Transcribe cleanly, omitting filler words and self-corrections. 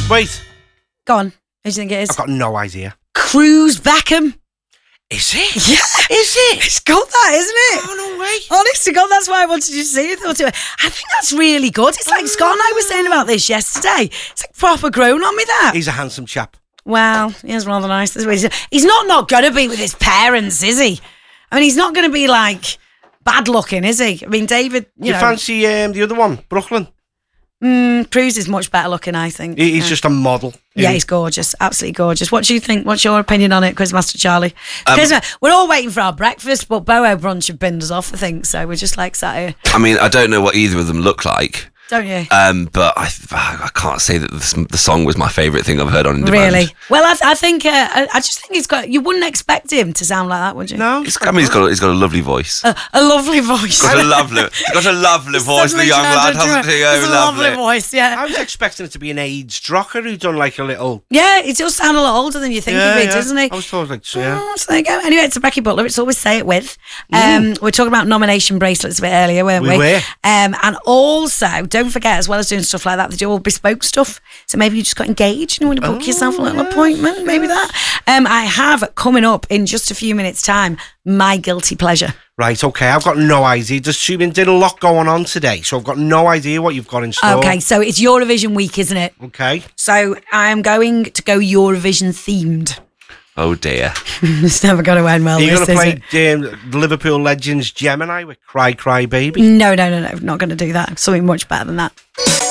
Wait. Go on. Who do you think it is? I've got no idea. Cruz Beckham. Is it? Yeah. Is it? It's got that, isn't it? Oh, no way. Honest to God, that's why I wanted you to see it. I think that's really good. It's like Scott and I were saying about this yesterday. It's like proper grown on me, that. He's a handsome chap. Well, he is rather nice. He's not going to be with his parents, is he? I mean, he's not going to be like bad looking, is he? I mean, David, you fancy the other one, Brooklyn? Cruz is much better looking, I think. He's just a model. Yeah, he's gorgeous. Absolutely gorgeous. What do you think? What's your opinion on it, Quizmaster Charlie? We're all waiting for our breakfast, but Boho Brunch have binned us off, I think, so we're just like sat here. I mean, I don't know what either of them look like. Don't you? But I can't say that the song was my favourite thing I've heard on In Demand. Really? Well, I think I just think you wouldn't expect him to sound like that, would you? No. He's got a lovely voice. A lovely voice. He's got a lovely voice, the young lad, hasn't he? It's a lovely voice, yeah. I was expecting it to be an aged rocker who'd done like a little... Yeah, he does sound a lot older than you think he would, doesn't he? I was told like, so, yeah. So there you go. Anyway, it's a Becky Butler. It's always Say It With. We're talking about nomination bracelets a bit earlier, weren't we? We were. And also, don't forget, as well as doing stuff like that, they do all bespoke stuff. So maybe you just got engaged and you want to book yourself a little appointment, maybe that. I have coming up in just a few minutes' time my guilty pleasure. Right, okay, I've got no idea. There's been a lot going on today, so I've got no idea what you've got in store. Okay, so it's Eurovision week, isn't it? Okay. So I'm going to go Eurovision themed. Oh dear. It's never going to end well. Are you going to play Liverpool Legends Gemini with Cry Cry Baby? No, not going to do that. Something much better than that.